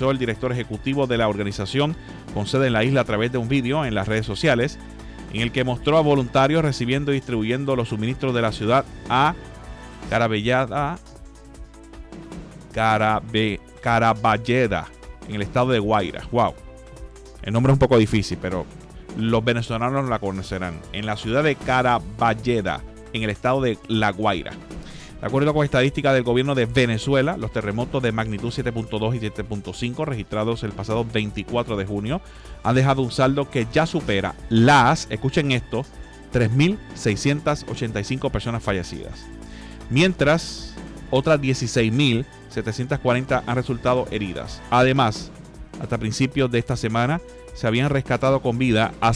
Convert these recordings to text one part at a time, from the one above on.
expresó el director ejecutivo de la organización con sede en la isla a través de un video en las redes sociales en el que mostró a voluntarios recibiendo y distribuyendo los suministros de la ciudad a Caraballeda, en el estado de Guaira. Wow, el nombre es un poco difícil, pero los venezolanos la conocerán. En la ciudad de Caraballeda, en el estado de La Guaira. De acuerdo con estadísticas del gobierno de Venezuela, los terremotos de magnitud 7.2 y 7.5 registrados el pasado 24 de junio han dejado un saldo que ya supera escuchen esto, 3.685 personas fallecidas. Mientras, otras 16.740 han resultado heridas. Además, hasta principios de esta semana se habían rescatado con vida a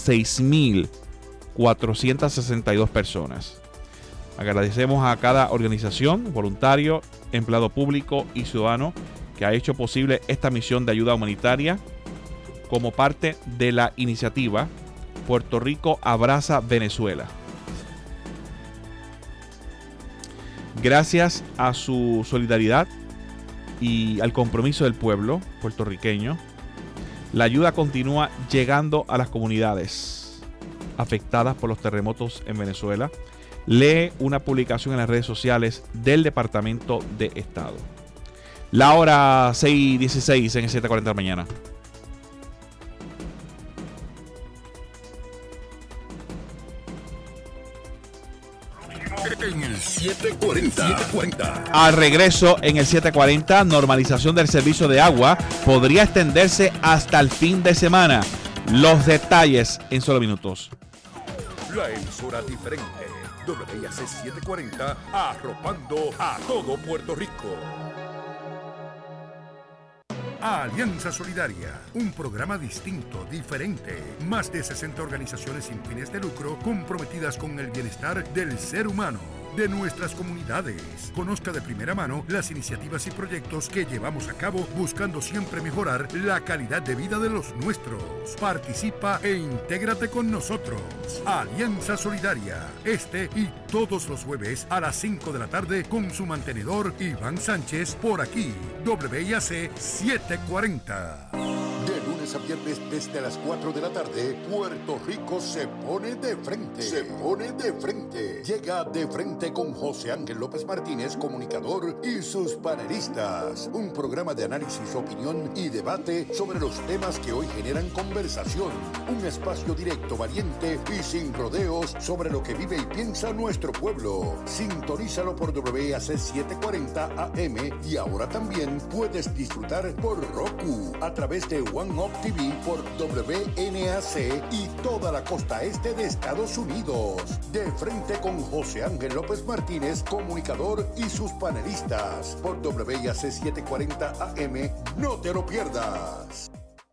6.462 personas. Agradecemos a cada organización, voluntario, empleado público y ciudadano que ha hecho posible esta misión de ayuda humanitaria como parte de la iniciativa Puerto Rico Abraza Venezuela. Gracias a su solidaridad y al compromiso del pueblo puertorriqueño, la ayuda continúa llegando a las comunidades afectadas por los terremotos en Venezuela. Lee una publicación en las redes sociales del Departamento de Estado. La hora 6:16 en el 7:40 de la mañana. En el 740. Al regreso en el 7:40, normalización del servicio de agua podría extenderse hasta el fin de semana. Los detalles en solo minutos. La emisora diferente. WIAC 740, arropando a todo Puerto Rico. Alianza Solidaria, un programa distinto, diferente. Más de 60 organizaciones sin fines de lucro comprometidas con el bienestar del ser humano, de nuestras comunidades. Conozca de primera mano las iniciativas y proyectos que llevamos a cabo buscando siempre mejorar la calidad de vida de los nuestros. Participa e intégrate con nosotros. Alianza Solidaria, este y todos los jueves a las 5 de la tarde con su mantenedor Iván Sánchez por aquí, WIAC 740. De lunes a viernes desde las 4 de la tarde, Puerto Rico se pone de frente. Se pone de frente. Llega de frente con José Ángel López Martínez, comunicador, y sus panelistas. Un programa de análisis, opinión y debate sobre los temas que hoy generan conversación. Un espacio directo, valiente y sin rodeos sobre lo que vive y piensa nuestro pueblo. Sintonízalo por WIAC 740 AM y ahora también puedes disfrutar por Roku a través de One Up TV por WNAC y toda la costa este de Estados Unidos. De frente con José Ángel López Martínez, comunicador, y sus panelistas por WIAC 740 AM. No te lo pierdas.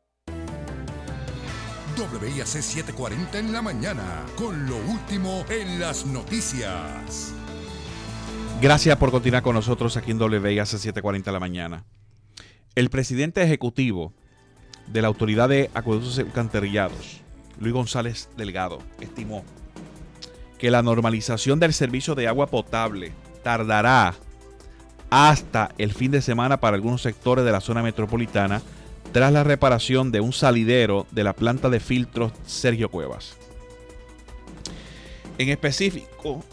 WIAC 740 en la mañana, con lo último en las noticias. Gracias por continuar con nosotros aquí en WIAC 740 en la mañana. El presidente ejecutivo de la Autoridad de Acueductos y Alcantarillados, Luis González Delgado, estimó que la normalización del servicio de agua potable tardará hasta el fin de semana para algunos sectores de la zona metropolitana tras la reparación de un salidero de la planta de filtros Sergio Cuevas. En específico,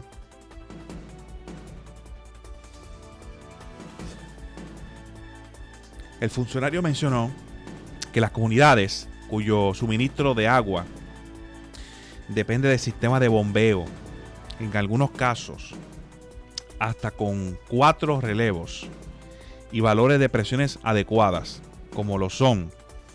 el funcionario mencionó que las comunidades cuyo suministro de agua depende del sistema de bombeo, en algunos casos hasta con 4 relevos y valores de presiones adecuadas, como lo son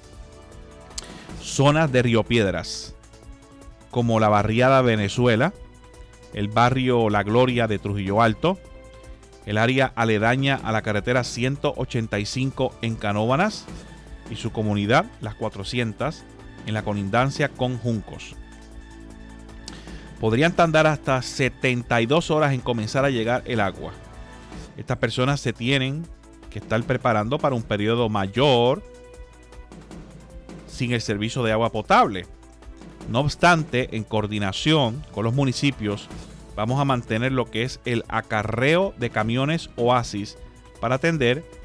zonas de Río Piedras, como la barriada Venezuela, el barrio La Gloria de Trujillo Alto, el área aledaña a la carretera 185 en Canóvanas y su comunidad, las 400, en la colindancia con Juncos. Podrían tardar hasta 72 horas en comenzar a llegar el agua. Estas personas se tienen que estar preparando para un periodo mayor sin el servicio de agua potable. No obstante, en coordinación con los municipios, vamos a mantener lo que es el acarreo de camiones Oasis para atender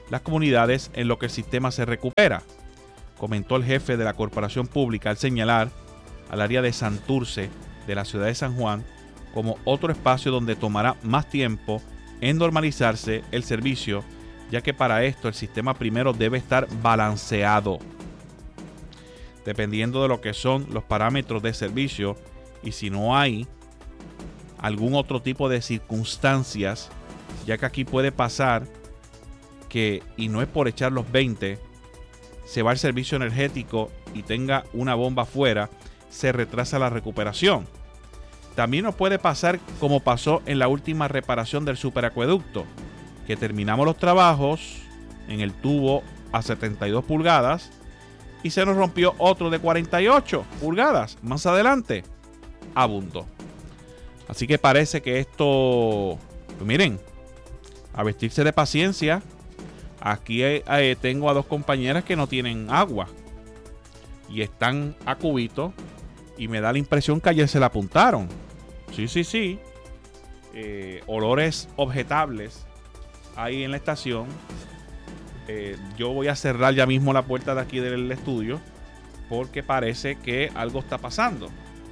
las comunidades en lo que el sistema se recupera, comentó el jefe de la corporación pública al señalar al área de Santurce de la ciudad de San Juan como otro espacio donde tomará más tiempo en normalizarse el servicio, ya que para esto el sistema primero debe estar balanceado, dependiendo de lo que son los parámetros de servicio, y si no hay algún otro tipo de circunstancias, ya que aquí puede pasar que, y no es por echar los 20, se va el servicio energético y tenga una bomba afuera, se retrasa la recuperación. También nos puede pasar como pasó en la última reparación del superacueducto, que terminamos los trabajos en el tubo a 72 pulgadas y se nos rompió otro de 48 pulgadas más adelante. Abundó. Así que parece que esto, pues miren, a vestirse de paciencia. Aquí tengo a dos compañeras que no tienen agua y están a cubito, y me da la impresión que ayer se la apuntaron. Sí. Olores objetables ahí en la estación. Yo voy a cerrar ya mismo la puerta de aquí del estudio porque parece que algo está pasando.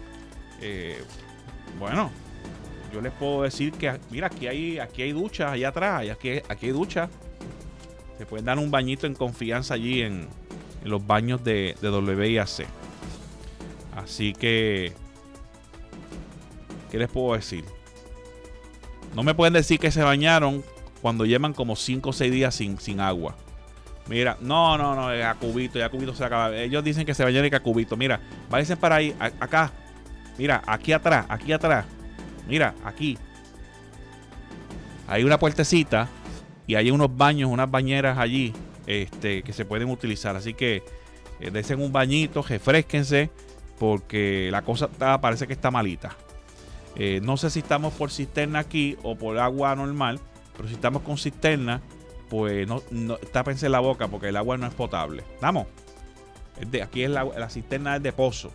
Bueno, yo les puedo decir que mira, aquí hay duchas allá atrás, aquí hay duchas. Se pueden dar un bañito en confianza allí en los baños de WIAC. Así que, ¿qué les puedo decir? No me pueden decir que se bañaron cuando llevan como 5 o 6 días sin agua. Mira, no, a cubito se acaba. Ellos dicen que se bañaron y a cubito. Mira, váyanse para ahí, acá. Mira, aquí atrás. Mira, aquí. Hay una puertecita y hay unos baños, unas bañeras allí que se pueden utilizar. Así que desen un bañito, refrésquense, porque la cosa parece que está malita. No sé si estamos por cisterna aquí o por agua normal, pero si estamos con cisterna, pues no tápense la boca porque el agua no es potable. Vamos. Aquí es la cisterna es de pozo.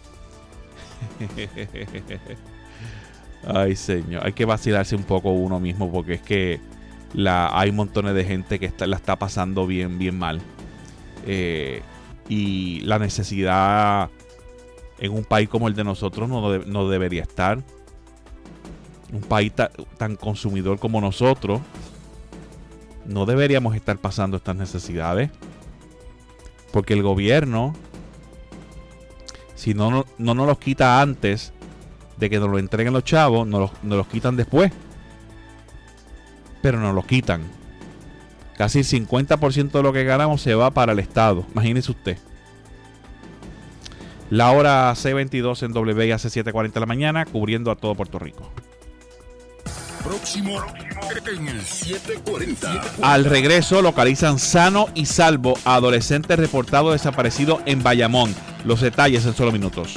Ay, señor. Hay que vacilarse un poco uno mismo porque es que hay montones de gente que la está pasando bien mal. Y la necesidad en un país como el de nosotros no debería estar. Un país tan consumidor como nosotros, no deberíamos estar pasando estas necesidades. Porque el gobierno, si no nos los quita antes de que nos lo entreguen los chavos, nos los quitan después. Pero nos los quitan. Casi el 50% de lo que ganamos se va para el Estado. Imagínese usted. La hora C22 en WIAC 7:40 de la mañana, cubriendo a todo Puerto Rico. Próximo en el 740. Al regreso, localizan sano y salvo a adolescente reportado desaparecido en Bayamón. Los detalles en solo minutos.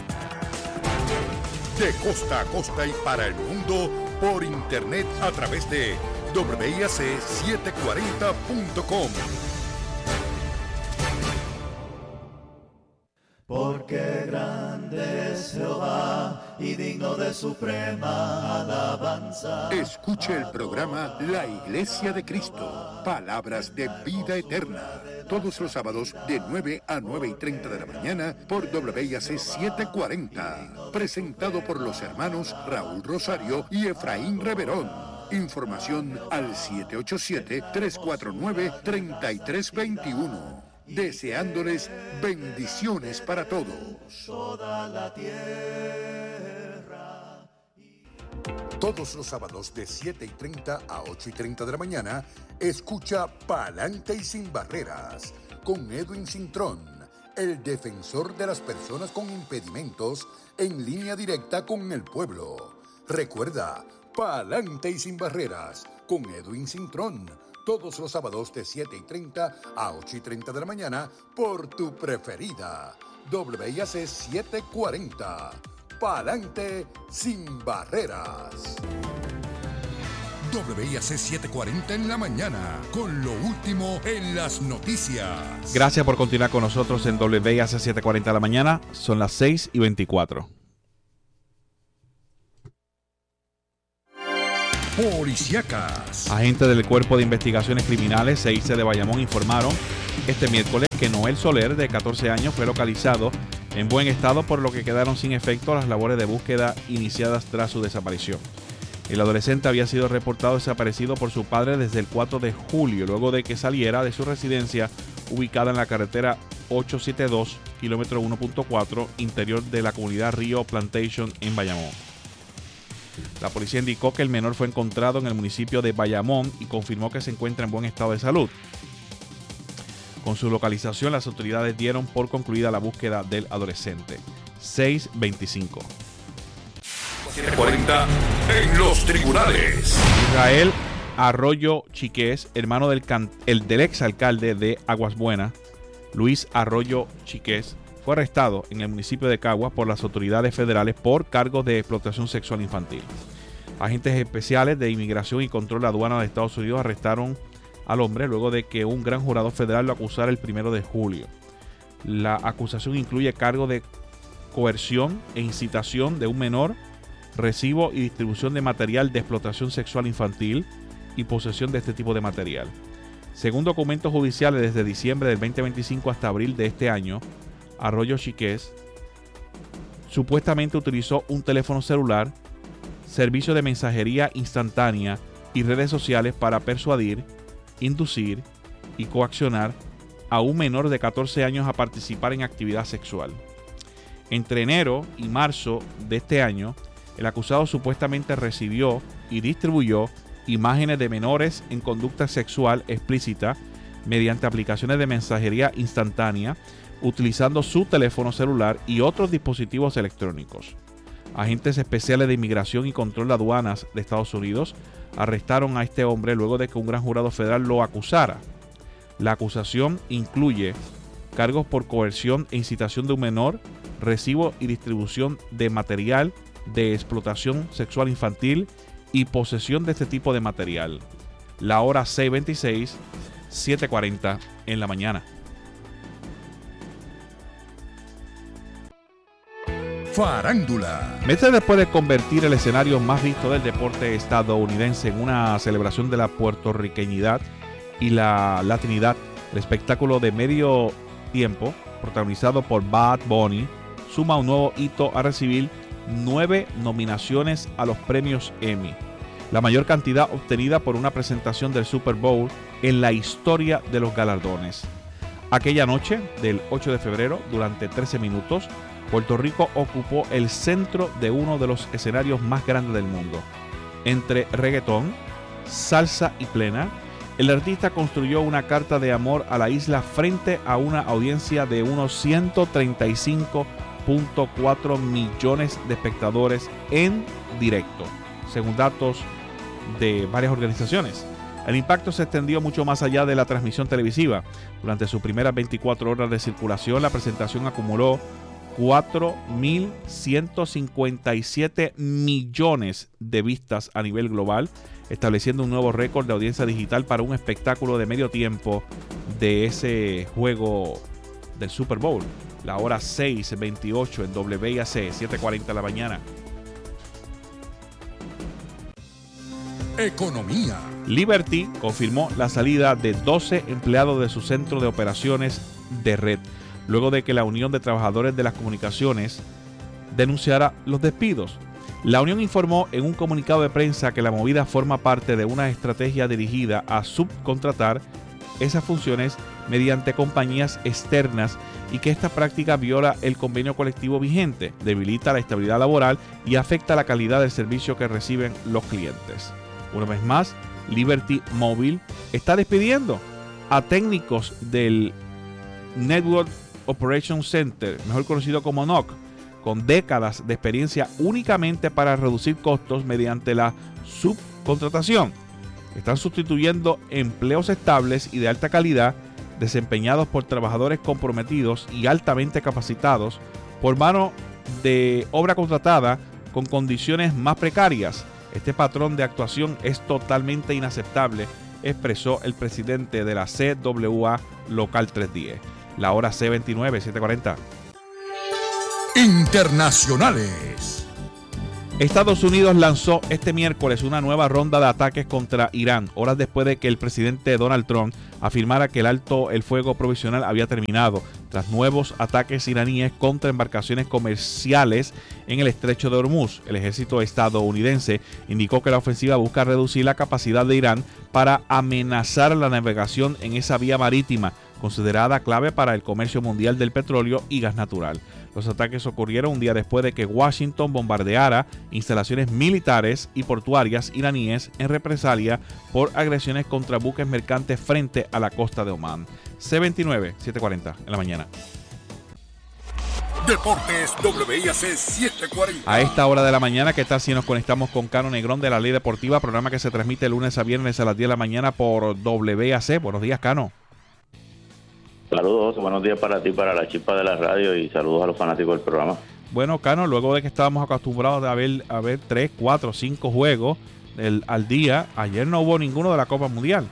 De costa a costa y para el mundo, por internet a través de WIAC740.com. Porque grande es Jehová y digno de suprema alabanza. Escuche el programa La Iglesia de Cristo, palabras de vida eterna, todos los sábados de 9 a 9:30 de la mañana por WIAC 740, presentado por los hermanos Raúl Rosario y Efraín Reverón. Información al 787-349-3321. Deseándoles bendiciones para todos. Toda la tierra. Todos los sábados de 7:30 a 8:30 de la mañana, escucha Pa'lante y Sin Barreras con Edwin Cintrón, el defensor de las personas con impedimentos, en línea directa con el pueblo. Recuerda, Pa'lante y Sin Barreras con Edwin Cintrón. Todos los sábados de 7:30 a 8:30 de la mañana por tu preferida. WIAC 740. Pa'lante sin barreras. WIAC 740 en la mañana, con lo último en las noticias. Gracias por continuar con nosotros en WIAC 740 de la mañana. Son las 6:24. policíacas. Agentes del Cuerpo de Investigaciones Criminales CIC de Bayamón informaron este miércoles que Noel Soler, de 14 años, fue localizado en buen estado, por lo que quedaron sin efecto las labores de búsqueda iniciadas tras su desaparición. El adolescente había sido reportado desaparecido por su padre desde el 4 de julio, luego de que saliera de su residencia ubicada en la carretera 872, kilómetro 1.4, interior de la comunidad Rio Plantation en Bayamón. La policía indicó que el menor fue encontrado en el municipio de Bayamón y confirmó que se encuentra en buen estado de salud. Con su localización, las autoridades dieron por concluida la búsqueda del adolescente. 6:25. 740 en los tribunales. Israel Arroyo Chiqués, hermano del exalcalde de Aguas Buenas, Luis Arroyo Chiqués, fue arrestado en el municipio de Caguas por las autoridades federales por cargos de explotación sexual infantil. Agentes especiales de Inmigración y Control de Aduanas de Estados Unidos arrestaron al hombre luego de que un gran jurado federal lo acusara el 1 de julio. La acusación incluye cargos de coerción e incitación de un menor, recibo y distribución de material de explotación sexual infantil y posesión de este tipo de material. Según documentos judiciales, desde diciembre del 2025 hasta abril de este año, Arroyo Chiqués supuestamente utilizó un teléfono celular, servicio de mensajería instantánea y redes sociales para persuadir, inducir y coaccionar a un menor de 14 años a participar en actividad sexual. Entre enero y marzo de este año, el acusado supuestamente recibió y distribuyó imágenes de menores en conducta sexual explícita mediante aplicaciones de mensajería instantánea, utilizando su teléfono celular y otros dispositivos electrónicos. Agentes especiales de Inmigración y Control de Aduanas de Estados Unidos arrestaron a este hombre luego de que un gran jurado federal lo acusara. La acusación incluye cargos por coerción e incitación de un menor, recibo y distribución de material de explotación sexual infantil y posesión de este tipo de material. La hora 6:26, 7:40 en la mañana. Farándula. Meses después de convertir el escenario más visto del deporte estadounidense en una celebración de la puertorriqueñidad y la latinidad, el espectáculo de medio tiempo, protagonizado por Bad Bunny, suma un nuevo hito a recibir 9 nominaciones a los premios Emmy, la mayor cantidad obtenida por una presentación del Super Bowl en la historia de los galardones. Aquella noche del 8 de febrero, durante 13 minutos, Puerto Rico ocupó el centro de uno de los escenarios más grandes del mundo. Entre reggaetón, salsa y plena, el artista construyó una carta de amor a la isla frente a una audiencia de unos 135.4 millones de espectadores en directo, según datos de varias organizaciones. El impacto se extendió mucho más allá de la transmisión televisiva. Durante sus primeras 24 horas de circulación, la presentación acumuló 4.157 millones de vistas a nivel global, estableciendo un nuevo récord de audiencia digital para un espectáculo de medio tiempo de ese juego del Super Bowl. La hora 6:28 en WIAC, 7:40 de la mañana. Economía. Liberty confirmó la salida de 12 empleados de su centro de operaciones de red, luego de que la Unión de Trabajadores de las Comunicaciones denunciara los despidos. La Unión informó en un comunicado de prensa que la movida forma parte de una estrategia dirigida a subcontratar esas funciones mediante compañías externas y que esta práctica viola el convenio colectivo vigente, debilita la estabilidad laboral y afecta la calidad del servicio que reciben los clientes. Una vez más, Liberty Mobile está despidiendo a técnicos del Network Operation Center, mejor conocido como NOC, con décadas de experiencia únicamente para reducir costos mediante la subcontratación. Están sustituyendo empleos estables y de alta calidad desempeñados por trabajadores comprometidos y altamente capacitados por mano de obra contratada con condiciones más precarias. Este patrón de actuación es totalmente inaceptable, expresó el presidente de la CWA Local 310. La hora C29, 7:40. Internacionales. Estados Unidos lanzó este miércoles una nueva ronda de ataques contra Irán, horas después de que el presidente Donald Trump afirmara que el fuego provisional había terminado, tras nuevos ataques iraníes contra embarcaciones comerciales en el estrecho de Hormuz. El ejército estadounidense indicó que la ofensiva busca reducir la capacidad de Irán para amenazar la navegación en esa vía marítima, considerada clave para el comercio mundial del petróleo y gas natural. Los ataques ocurrieron un día después de que Washington bombardeara instalaciones militares y portuarias iraníes en represalia por agresiones contra buques mercantes frente a la costa de Omán. C29, 7:40 en la mañana. Deportes WIAC 740. A esta hora de la mañana, ¿qué tal si nos conectamos con Cano Negrón de la Ley Deportiva? Programa que se transmite lunes a viernes a las 10 de la mañana por WIAC. Buenos días, Cano. Saludos, buenos días para ti, para la chispa de la radio y saludos a los fanáticos del programa. Bueno, Cano, luego de que estábamos acostumbrados a ver 3, 4, 5 juegos al día, ayer no hubo ninguno de la Copa Mundial.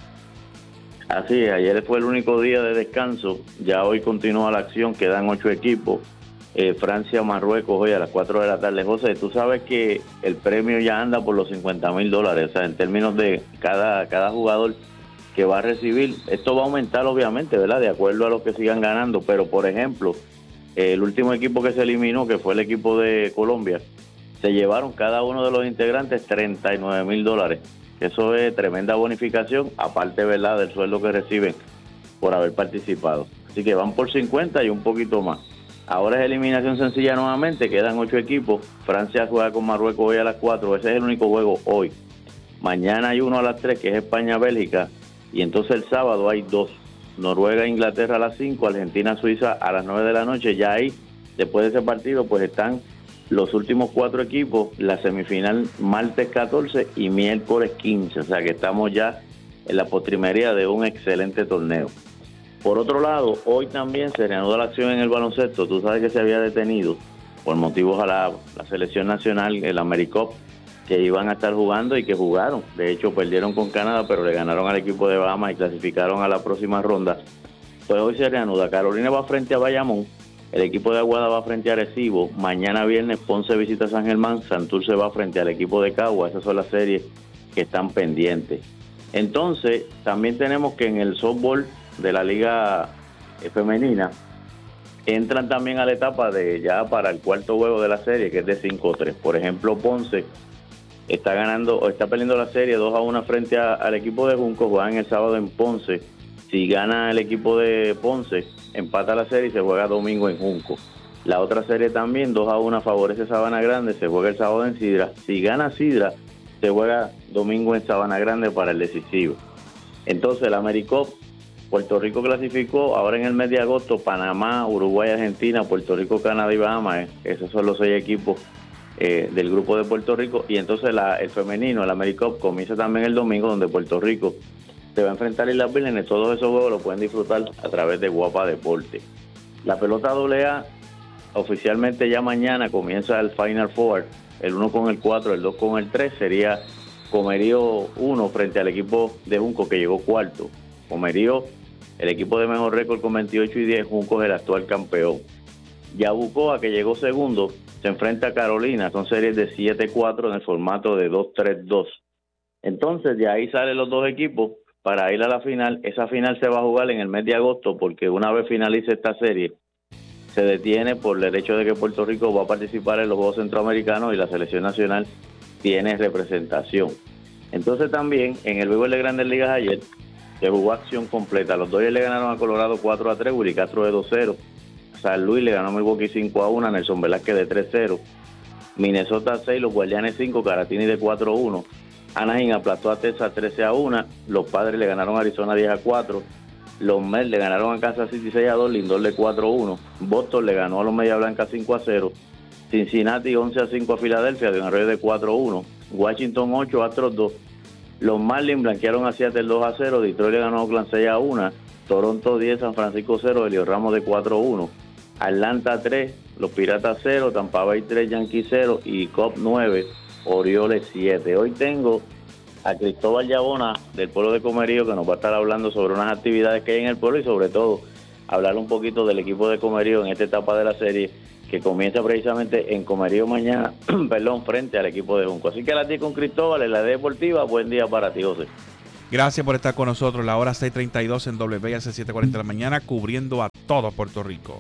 Así es, ayer fue el único día de descanso, ya hoy continúa la acción, quedan 8 equipos, Francia, Marruecos, hoy a las 4 de la tarde. José, tú sabes que el premio ya anda por los $50,000, o sea, en términos de cada jugador que va a recibir, esto va a aumentar obviamente, ¿verdad? De acuerdo a lo que sigan ganando, pero por ejemplo, el último equipo que se eliminó, que fue el equipo de Colombia, se llevaron cada uno de los integrantes $39,000. Eso es tremenda bonificación, aparte, ¿verdad?, del sueldo que reciben por haber participado. Así que van por 50 y un poquito más. Ahora es eliminación sencilla nuevamente, quedan 8 equipos. Francia juega con Marruecos hoy a las 4, ese es el único juego hoy. Mañana hay uno a las 3, que es España-Bélgica. Y entonces el sábado hay 2, Noruega-Inglaterra a las 5, Argentina-Suiza a las 9 de la noche. Ya ahí, después de ese partido, pues están los últimos 4 equipos, la semifinal martes 14 y miércoles 15. O sea que estamos ya en la postrimería de un excelente torneo. Por otro lado, hoy también se reanuda la acción en el baloncesto. Tú sabes que se había detenido por motivos a la selección nacional, el AmeriCup, que iban a estar jugando y que jugaron. De hecho, perdieron con Canadá, pero le ganaron al equipo de Bahamas y clasificaron a la próxima ronda. Pues hoy se reanuda. Carolina va frente a Bayamón, el equipo de Aguada va frente a Arecibo, mañana viernes Ponce visita a San Germán, Santurce va frente al equipo de Cagua. Esas son las series que están pendientes. Entonces, también tenemos que en el softball de la liga femenina entran también a la etapa de ya para el cuarto juego de la serie, que es de 5-3. Por ejemplo, Ponce está perdiendo la serie 2-1 frente al equipo de Junco. Juegan el sábado en Ponce. Si gana el equipo de Ponce, empata la serie y se juega domingo en Junco. La otra serie también 2-1 favorece Sabana Grande, se juega el sábado en Sidra. Si gana Sidra, se juega domingo en Sabana Grande para el decisivo. Entonces el AmeriCup, Puerto Rico clasificó ahora en el mes de agosto, Panamá, Uruguay, Argentina, Puerto Rico, Canadá y Bahamas. Esos son los 6 equipos del grupo de Puerto Rico. Y entonces el femenino, el AmeriCup, comienza también el domingo, donde Puerto Rico se va a enfrentar a Islas Vírgenes. Todos esos juegos los pueden disfrutar a través de Guapa Deporte. La pelota AA, oficialmente ya mañana comienza el Final Four, el 1 con el 4, el 2 con el 3, sería Comerío 1 frente al equipo de Junco, que llegó cuarto. Comerío, el equipo de mejor récord con 28-10, Junco es el actual campeón. Yabucoa, que llegó segundo, se enfrenta a Carolina, son series de 7-4 en el formato de 2-3-2. Entonces, de ahí salen los 2 equipos para ir a la final. Esa final se va a jugar en el mes de agosto, porque una vez finalice esta serie, se detiene por el hecho de que Puerto Rico va a participar en los Juegos Centroamericanos y la selección nacional tiene representación. Entonces también, en el béisbol de Grandes Ligas ayer, se jugó acción completa. Los Dodgers le ganaron a Colorado 4-3, Willy Castro de 2-0. San Luis le ganó a Milwaukee 5-1, Nelson Velázquez de 3-0. Minnesota 6, los Guardianes 5, Caratini de 4-1. Anaheim aplastó a Texas 13-1. Los Padres le ganaron a Arizona 10-4. Los Mets le ganaron a Kansas City 6-2. Lindor de 4-1. Boston le ganó a los Media Blanca 5-0. Cincinnati 11-5 a Filadelfia de un arroyo de 4-1. Washington 8, Astros 2. Los Marlins blanquearon a Seattle 2-0. Detroit le ganó a Oakland 6-1. Toronto 10, San Francisco 0. Elio Ramos de 4-1. Atlanta 3, los Piratas 0, Tampa Bay 3, Yankees 0 y Cubs 9, Orioles 7. Hoy tengo a Cristóbal Yabona del pueblo de Comerío, que nos va a estar hablando sobre unas actividades que hay en el pueblo y sobre todo hablar un poquito del equipo de Comerío en esta etapa de la serie, que comienza precisamente en Comerío mañana, frente al equipo de Junco. Así que a las 10 con Cristóbal, en la Deportiva, buen día para ti, José. Gracias por estar con nosotros. La hora 6:32 en WIAC 740 de la mañana, cubriendo a todo Puerto Rico.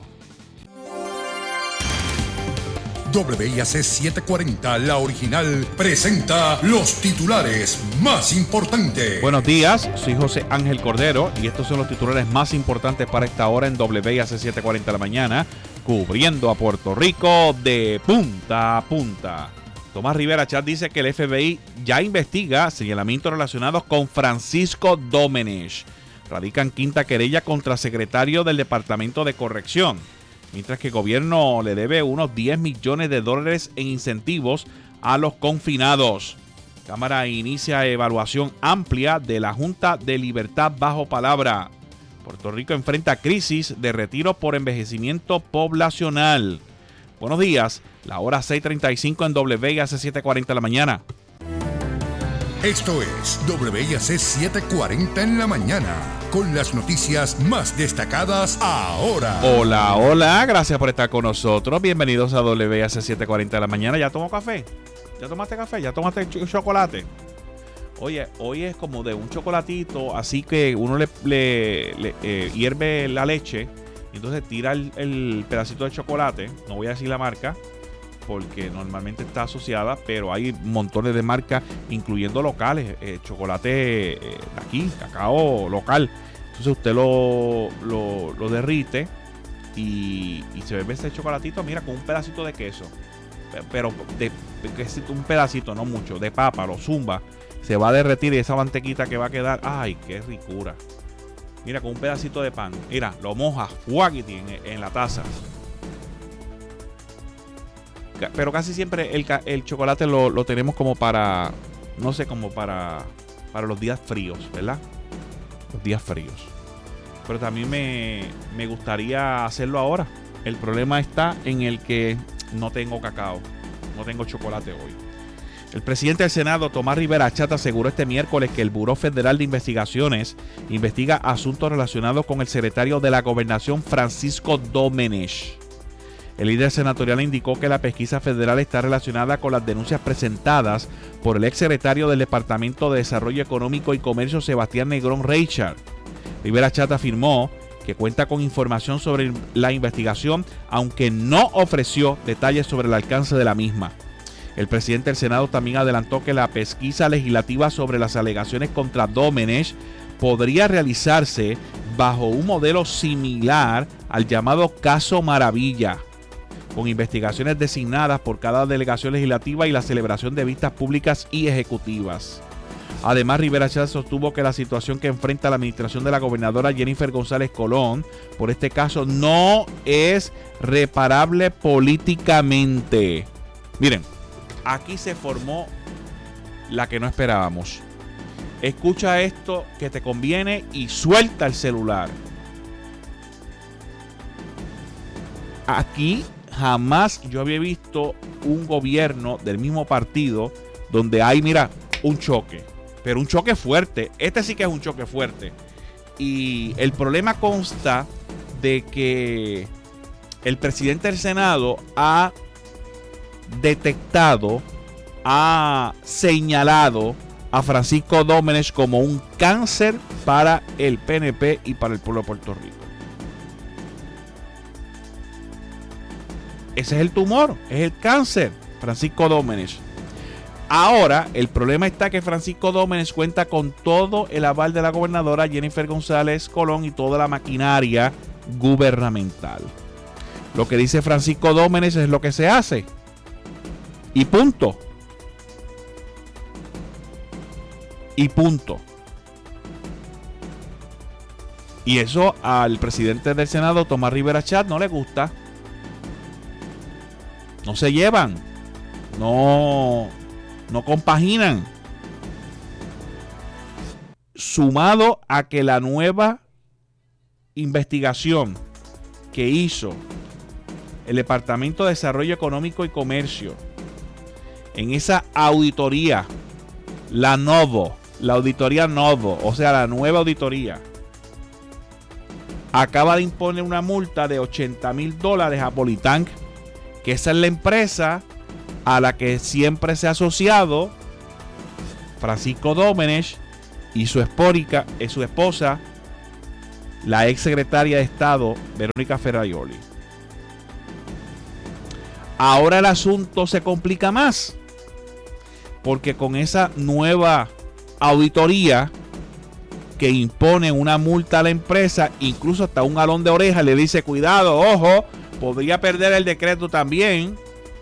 WIAC 740, la original, presenta los titulares más importantes. Buenos días, soy José Ángel Cordero y estos son los titulares más importantes para esta hora en WIAC 740 de la mañana, cubriendo a Puerto Rico de punta a punta. Tomás Rivera Chat dice que el FBI ya investiga señalamientos relacionados con Francisco Domenech. Radican quinta querella contra secretario del Departamento de Corrección, mientras que el gobierno le debe unos $10 millones en incentivos a los confinados. Cámara inicia evaluación amplia de la Junta de Libertad bajo palabra. Puerto Rico enfrenta crisis de retiro por envejecimiento poblacional. Buenos días, la hora 6:35 en WIAC 740 de la mañana. Esto es WIAC 740 en la mañana, con las noticias más destacadas ahora. Hola, hola, gracias por estar con nosotros. Bienvenidos a WIAC 740 de la mañana. ¿Ya tomó café? ¿Ya tomaste café? ¿Ya tomaste chocolate? Oye, hoy es como de un chocolatito, así que uno le hierve la leche y entonces tira el pedacito de chocolate. No voy a decir la marca porque normalmente está asociada, pero hay montones de marcas, incluyendo locales, chocolate de aquí, cacao local. Entonces usted lo derrite y se bebe ese chocolatito, mira, con un pedacito de queso, pero un pedacito, no mucho, de papa, lo zumba, se va a derretir y esa mantequita que va a quedar, ¡ay, qué ricura! Mira, con un pedacito de pan, mira, lo mojas, fuaguiti, en la taza. Pero casi siempre el chocolate lo tenemos como para, no sé, como para los días fríos, ¿verdad? Los días fríos. Pero también me gustaría hacerlo ahora. El problema está en el que no tengo cacao, no tengo chocolate hoy. El presidente del Senado, Tomás Rivera Chat, aseguró este miércoles que el Buró Federal de Investigaciones investiga asuntos relacionados con el secretario de la Gobernación, Francisco Domenech. El líder senatorial indicó que la pesquisa federal está relacionada con las denuncias presentadas por el exsecretario del Departamento de Desarrollo Económico y Comercio, Sebastián Negrón Reichard. Rivera Chat afirmó que cuenta con información sobre la investigación, aunque no ofreció detalles sobre el alcance de la misma. El presidente del Senado también adelantó que la pesquisa legislativa sobre las alegaciones contra Domenech podría realizarse bajo un modelo similar al llamado Caso Maravilla, con investigaciones designadas por cada delegación legislativa y la celebración de vistas públicas y ejecutivas. Además, Rivera Chat sostuvo que la situación que enfrenta la administración de la gobernadora Jennifer González Colón por este caso no es reparable políticamente. Miren, aquí se formó la que no esperábamos. Escucha esto que te conviene y suelta el celular. Aquí jamás yo había visto un gobierno del mismo partido donde hay, mira, un choque. Pero un choque fuerte. Este sí que es un choque fuerte. Y el problema consta de que el presidente del Senado ha detectado, ha señalado a Francisco Domenech como un cáncer para el PNP y para el pueblo de Puerto Rico. Ese es el tumor, es el cáncer, Francisco Domenech. Ahora, el problema está que Francisco Domenech cuenta con todo el aval de la gobernadora Jennifer González Colón y toda la maquinaria gubernamental. Lo que dice Francisco Domenech es lo que se hace. Y punto. Y punto. Y eso al presidente del Senado, Tomás Rivera Chat, no le gusta. No se llevan. No compaginan. Sumado a que la nueva investigación que hizo el Departamento de Desarrollo Económico y Comercio en esa auditoría, la auditoría Novo, o sea, la nueva auditoría, acaba de imponer una multa de $80,000 a Politank, que esa es la empresa a la que siempre se ha asociado Francisco Domenech y su esposa, la ex secretaria de Estado, Verónica Ferraioli. Ahora el asunto se complica más, porque con esa nueva auditoría que impone una multa a la empresa, incluso hasta un jalón de oreja, le dice: cuidado, ojo, podría perder el decreto también.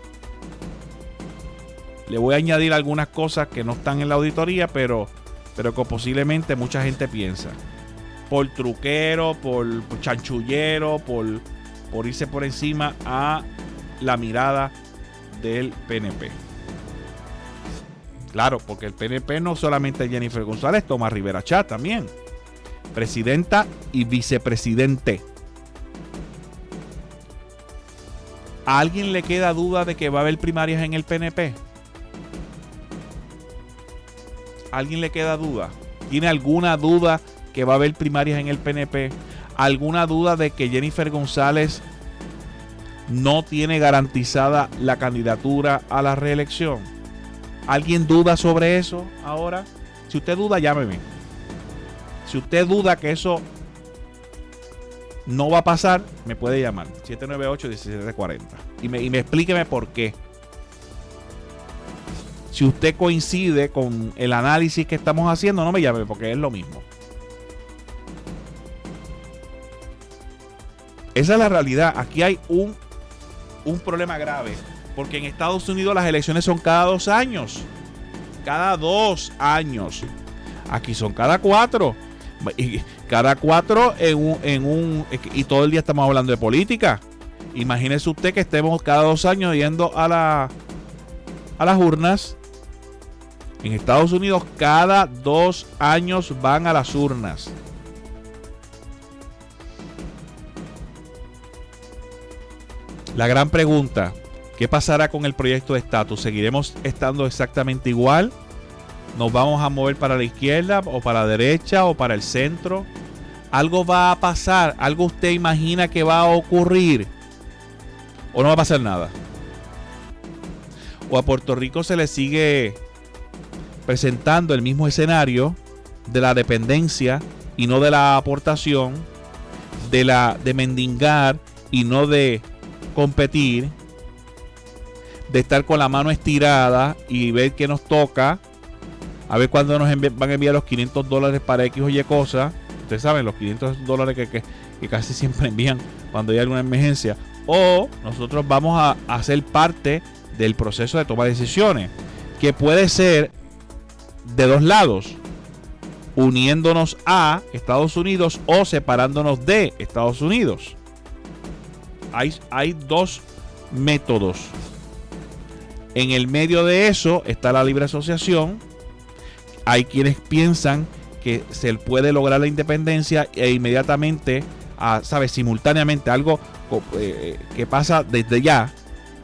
Le voy a añadir algunas cosas que no están en la auditoría, pero que posiblemente mucha gente piensa. Por truquero, por chanchullero, por irse por encima a la mirada del PNP. Claro, porque el PNP no solamente es Jennifer González, Tomás Rivera Chat también. Presidenta y vicepresidente. ¿A alguien le queda duda de que va a haber primarias en el PNP? ¿A alguien le queda duda? ¿Tiene alguna duda que va a haber primarias en el PNP? ¿Alguna duda de que Jennifer González no tiene garantizada la candidatura a la reelección? ¿Alguien duda sobre eso ahora? Si usted duda, llámeme. Si usted duda que eso no va a pasar, me puede llamar. 798-1740. Y me explíqueme por qué. Si usted coincide con el análisis que estamos haciendo, no me llame, porque es lo mismo. Esa es la realidad. Aquí hay un problema grave, porque en Estados Unidos las elecciones son cada 2 años. Cada 2 años. Aquí son cada 4. Y cada 4 y todo el día estamos hablando de política. Imagínese usted que estemos cada 2 años yendo a las urnas. En Estados Unidos cada 2 años van a las urnas. La gran pregunta: ¿qué pasará con el proyecto de estatus? ¿Seguiremos estando exactamente igual? ¿Nos vamos a mover para la izquierda o para la derecha o para el centro? ¿Algo va a pasar? ¿Algo usted imagina que va a ocurrir? ¿O no va a pasar nada? ¿O a Puerto Rico se le sigue presentando el mismo escenario de la dependencia y no de la aportación, de mendigar y no de competir, de estar con la mano estirada y ver qué nos toca, a ver cuándo nos van a enviar los $500 para X o Y cosa? Ustedes saben, los $500 que casi siempre envían cuando hay alguna emergencia. O nosotros vamos a ser parte del proceso de toma de decisiones, que puede ser de 2 lados: uniéndonos a Estados Unidos o separándonos de Estados Unidos. Hay 2 métodos. En el medio de eso está la libre asociación. Hay quienes piensan que se puede lograr la independencia e inmediatamente, simultáneamente, algo que pasa desde ya.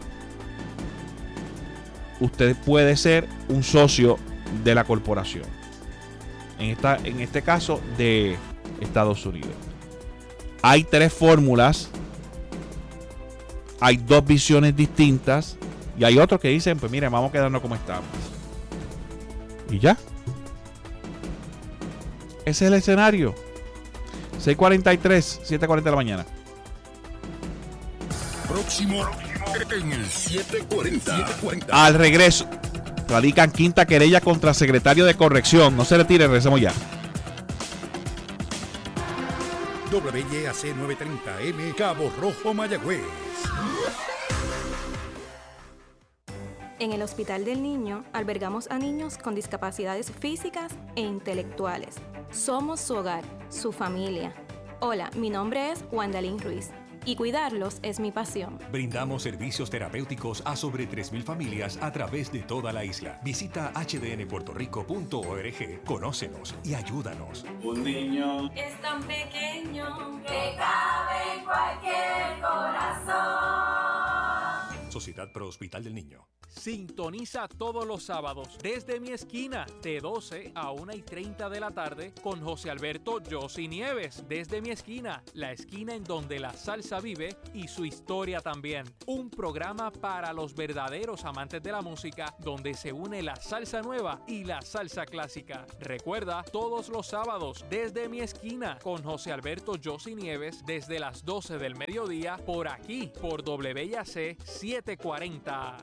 Usted puede ser un socio de la corporación. En este caso, de Estados Unidos. Hay 3 fórmulas. Hay 2 visiones distintas. Y hay otros que dicen: pues mire, vamos a quedarnos como estamos. Y ya. Ese es el escenario. 6:43, 7:40 de la mañana. Próximo en el 740. Al regreso, radican 5ª querella contra secretario de corrección. No se retire, regresamos ya. WYAC 930M, Cabo Rojo, Mayagüez. En el Hospital del Niño albergamos a niños con discapacidades físicas e intelectuales. Somos su hogar, su familia. Hola, mi nombre es Wandalín Ruiz y cuidarlos es mi pasión. Brindamos servicios terapéuticos a sobre 3,000 familias a través de toda la isla. Visita hdnpuertorico.org, conócenos y ayúdanos. Un niño es tan pequeño que cabe en cualquier corazón. Sociedad Pro Hospital del Niño. Sintoniza todos los sábados desde mi esquina de 12 a 1:30 de la tarde con José Alberto Yossi Nieves. Desde mi esquina, la esquina en donde la salsa vive y su historia también. Un programa para los verdaderos amantes de la música donde se une la salsa nueva y la salsa clásica. Recuerda, todos los sábados desde mi esquina con José Alberto Yossi Nieves desde las 12 del mediodía por aquí, por WIAC 740.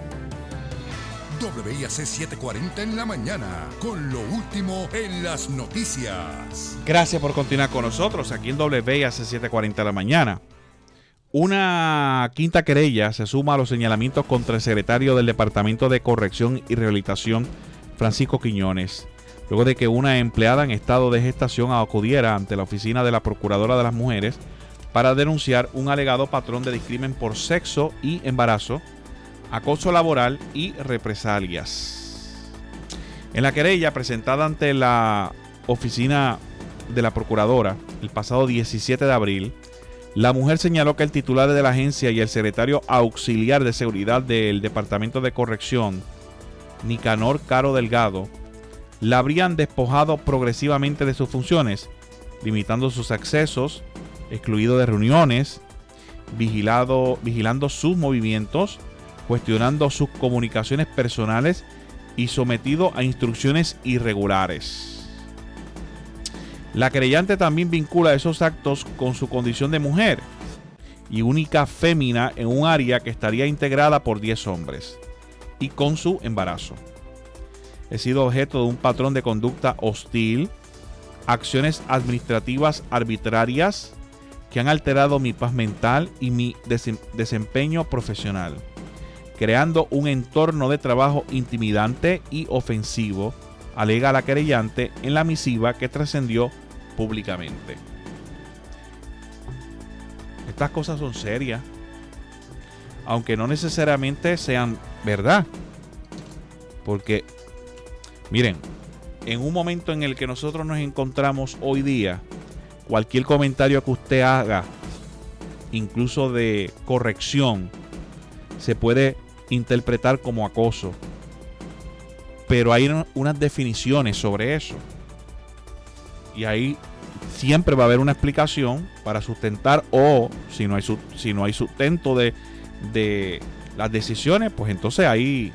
WIAC 740 en la mañana, con lo último en las noticias. Gracias por continuar con nosotros aquí en WIAC 740 de la mañana. Una quinta querella se suma a los señalamientos contra el secretario del Departamento de Corrección y Rehabilitación, Francisco Quiñones, luego de que una empleada en estado de gestación acudiera ante la oficina de la Procuradora de las Mujeres para denunciar un alegado patrón de discrimen por sexo y embarazo, acoso laboral y represalias. En la querella presentada ante la oficina de la Procuradora el pasado 17 de abril, la mujer señaló que el titular de la agencia y el secretario auxiliar de seguridad del Departamento de Corrección, Nicanor Caro Delgado, la habrían despojado progresivamente de sus funciones, limitando sus accesos, excluido de reuniones, vigilando sus movimientos, cuestionando sus comunicaciones personales y sometido a instrucciones irregulares. La querellante también vincula esos actos con su condición de mujer y única fémina en un área que estaría integrada por 10 hombres y con su embarazo. He sido objeto de un patrón de conducta hostil, acciones administrativas arbitrarias que han alterado mi paz mental y mi desempeño profesional, creando un entorno de trabajo intimidante y ofensivo, alega la querellante en la misiva que trascendió públicamente. Estas cosas son serias, aunque no necesariamente sean verdad, porque, miren, en un momento en el que nosotros nos encontramos hoy día, cualquier comentario que usted haga, incluso de corrección, se puede interpretar como acoso, pero hay unas definiciones sobre eso y ahí siempre va a haber una explicación para sustentar, o si no hay sustento de las decisiones, pues entonces hay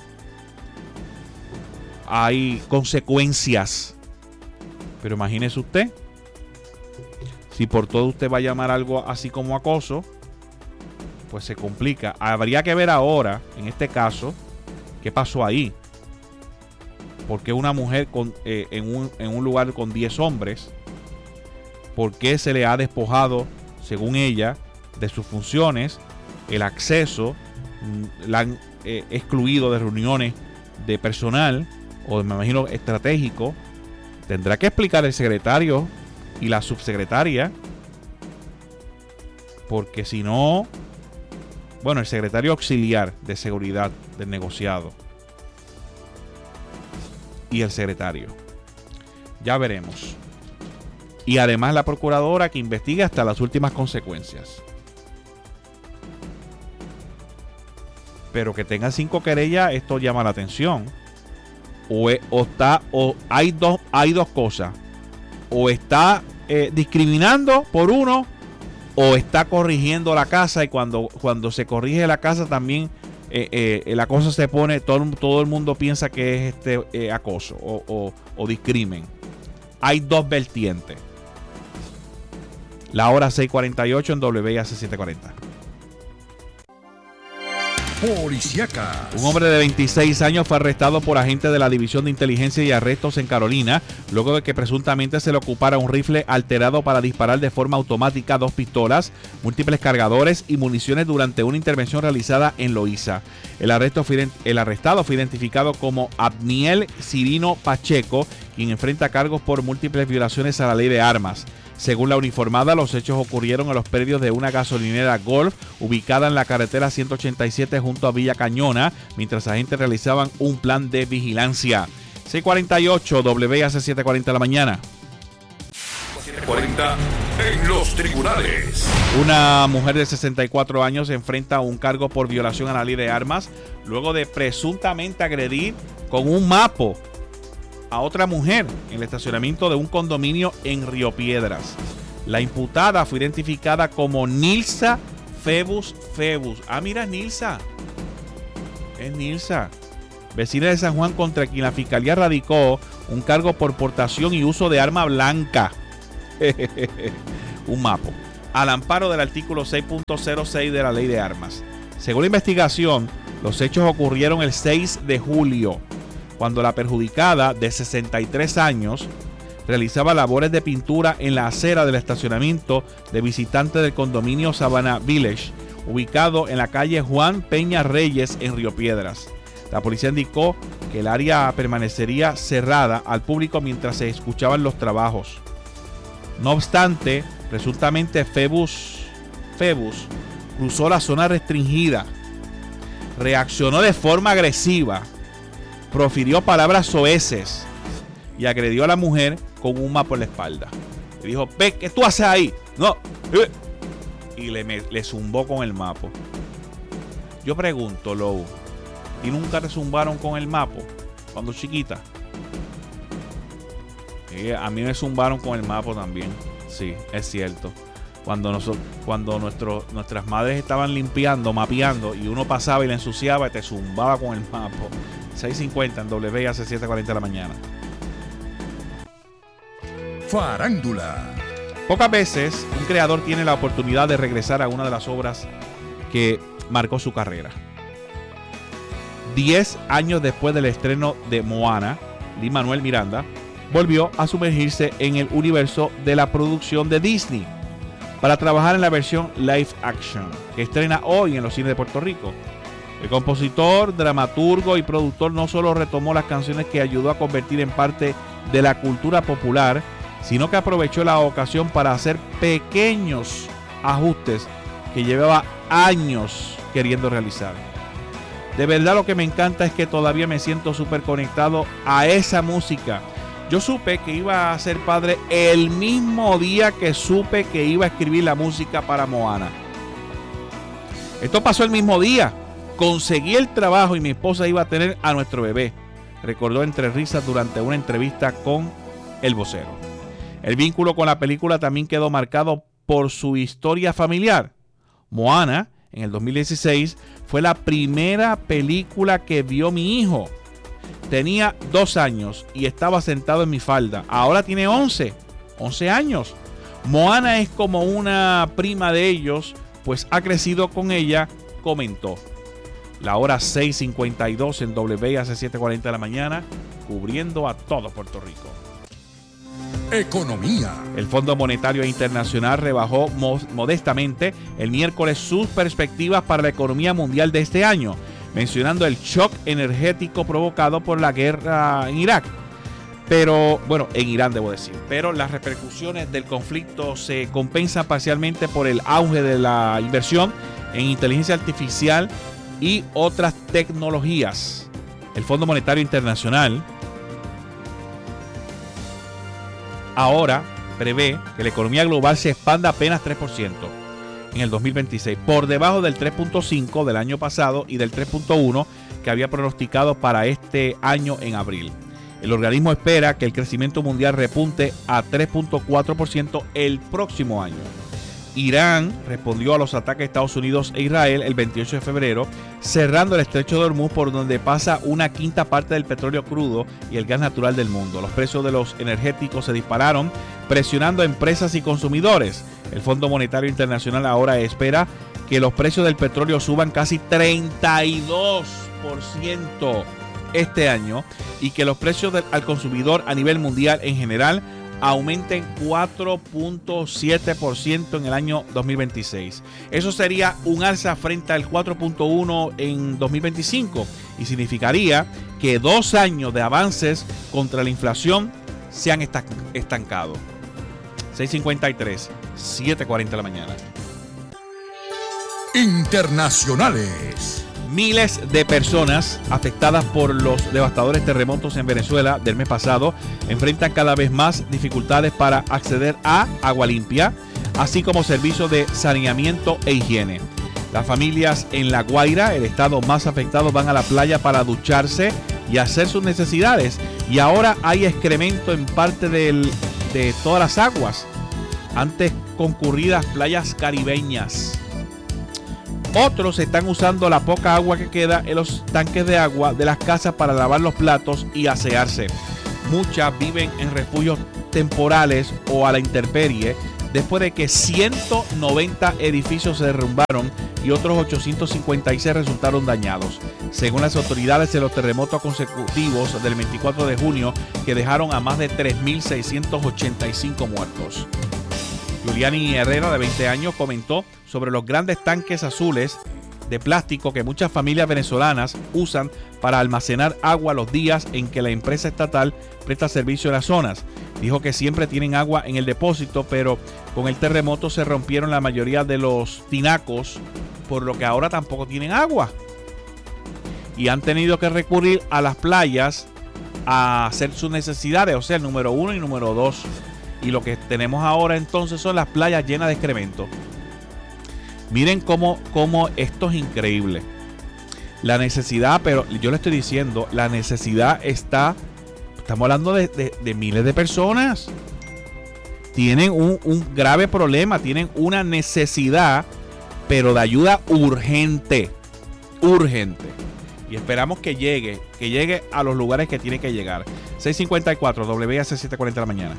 consecuencias. Pero imagínese usted, si por todo usted va a llamar algo así como acoso, pues se complica. Habría que ver ahora, en este caso, qué pasó ahí. ¿Por qué una mujer en un lugar con 10 hombres? ¿Por qué se le ha despojado, según ella, de sus funciones, el acceso? La han excluido de reuniones de personal, o me imagino estratégico. Tendrá que explicar el secretario y la subsecretaria, porque si no, bueno, el secretario auxiliar de seguridad del negociado y el secretario, ya veremos. Y además la procuradora que investigue hasta las últimas consecuencias. Pero que tenga 5 querellas, esto llama la atención. Hay dos cosas. O está discriminando por uno, o está corrigiendo la casa, y cuando se corrige la casa también la cosa se pone, todo el mundo piensa que es acoso o discrimen. Hay dos vertientes. La hora 6:48 en WIAC 740. Policíacas. Un hombre de 26 años fue arrestado por agentes de la División de Inteligencia y Arrestos en Carolina, luego de que presuntamente se le ocupara un rifle alterado para disparar de forma automática 2 pistolas, múltiples cargadores y municiones durante una intervención realizada en Loíza. El arrestado fue identificado como Abniel Cirino Pacheco, quien enfrenta cargos por múltiples violaciones a la ley de armas. Según la uniformada, los hechos ocurrieron en los predios de una gasolinera Golf ubicada en la carretera 187 junto a Villa Cañona, mientras agentes realizaban un plan de vigilancia. 6:48, WIAC 740 de la mañana. 740 en los tribunales. Una mujer de 64 años se enfrenta a un cargo por violación a la ley de armas luego de presuntamente agredir con un mapo a otra mujer en el estacionamiento de un condominio en Río Piedras. La imputada fue identificada como Nilsa Febus. Ah, mira, es Nilsa. Es Nilsa, vecina de San Juan, contra quien la fiscalía radicó un cargo por portación y uso de arma blanca. Un mapo. Al amparo del artículo 6.06 de la ley de armas. Según la investigación, los hechos ocurrieron el 6 de julio, cuando la perjudicada, de 63 años, realizaba labores de pintura en la acera del estacionamiento de visitantes del condominio Savannah Village, ubicado en la calle Juan Peña Reyes en Río Piedras. La policía indicó que el área permanecería cerrada al público mientras se escuchaban los trabajos. No obstante, presuntamente Febus cruzó la zona restringida, reaccionó de forma agresiva, profirió palabras soeces y agredió a la mujer con un mapo en la espalda. Le dijo: "Ve, ¿qué tú haces ahí?" "No." Y le zumbó con el mapo. Yo pregunto, Lou, ¿y nunca te zumbaron con el mapo cuando chiquita? A mí me zumbaron con el mapo también. Sí, es cierto. Cuando nuestras madres estaban limpiando, mapeando, y uno pasaba y le ensuciaba y te zumbaba con el mapo. 6:50 en WIAC 7:40 de la mañana. Farándula. Pocas veces un creador tiene la oportunidad de regresar a una de las obras que marcó su carrera. 10 años después del estreno de Moana, Lin-Manuel Miranda volvió a sumergirse en el universo de la producción de Disney para trabajar en la versión live action que estrena hoy en los cines de Puerto Rico. El compositor, dramaturgo y productor no solo retomó las canciones que ayudó a convertir en parte de la cultura popular, sino que aprovechó la ocasión para hacer pequeños ajustes que llevaba años queriendo realizar. De verdad, lo que me encanta es que todavía me siento súper conectado a esa música. Yo supe que iba a ser padre el mismo día que supe que iba a escribir la música para Moana. Esto pasó el mismo día. Conseguí el trabajo y mi esposa iba a tener a nuestro bebé, recordó entre risas durante una entrevista con El Vocero. El vínculo con la película también quedó marcado por su historia familiar. Moana, en el 2016, fue la primera película que vio mi hijo. Tenía 2 años y estaba sentado en mi falda. Ahora tiene 11 años. Moana es como una prima de ellos, pues ha crecido con ella, comentó. La hora 6:52 en WIAC 7:40 de la mañana, cubriendo a todo Puerto Rico. Economía. El Fondo Monetario Internacional rebajó modestamente el miércoles sus perspectivas para la economía mundial de este año, mencionando el shock energético provocado por la guerra en Irak. En Irán debo decir. Pero las repercusiones del conflicto se compensan parcialmente por el auge de la inversión en inteligencia artificial y otras tecnologías. El Fondo Monetario Internacional ahora prevé que la economía global se expanda apenas 3% en el 2026, por debajo del 3.5% del año pasado y del 3.1% que había pronosticado para este año en abril. El organismo espera que el crecimiento mundial repunte a 3.4% el próximo año. Irán respondió a los ataques de Estados Unidos e Israel el 28 de febrero, cerrando el estrecho de Hormuz, por donde pasa una quinta parte del petróleo crudo y el gas natural del mundo. Los precios de los energéticos se dispararon, presionando a empresas y consumidores. El Fondo Monetario Internacional ahora espera que los precios del petróleo suban casi 32% este año y que los precios al consumidor a nivel mundial en general aumenten 4.7% en el año 2026. Eso sería un alza frente al 4.1% en 2025 y significaría que 2 años de avances contra la inflación se han estancado. 6:53, 7:40 de la mañana. Internacionales. Miles de personas afectadas por los devastadores terremotos en Venezuela del mes pasado enfrentan cada vez más dificultades para acceder a agua limpia, así como servicios de saneamiento e higiene. Las familias en La Guaira, el estado más afectado, van a la playa para ducharse y hacer sus necesidades. Y ahora hay excremento en parte de todas las aguas, antes concurridas playas caribeñas. Otros están usando la poca agua que queda en los tanques de agua de las casas para lavar los platos y asearse. Muchas viven en refugios temporales o a la intemperie después de que 190 edificios se derrumbaron y otros 856 resultaron dañados, según las autoridades de los terremotos consecutivos del 24 de junio que dejaron a más de 3.685 muertos. Juliani Herrera, de 20 años, comentó sobre los grandes tanques azules de plástico que muchas familias venezolanas usan para almacenar agua los días en que la empresa estatal presta servicio en las zonas. Dijo que siempre tienen agua en el depósito, pero con el terremoto se rompieron la mayoría de los tinacos, por lo que ahora tampoco tienen agua. Y han tenido que recurrir a las playas a hacer sus necesidades, o sea, el número 1 y número 2. Y lo que tenemos ahora entonces son las playas llenas de excremento. Miren cómo esto es increíble. La necesidad, pero yo le estoy diciendo, la necesidad está, estamos hablando de miles de personas. Tienen un grave problema, tienen una necesidad, pero de ayuda urgente. Urgente. Y esperamos que llegue a los lugares que tiene que llegar. 654 WAC 740 de la mañana.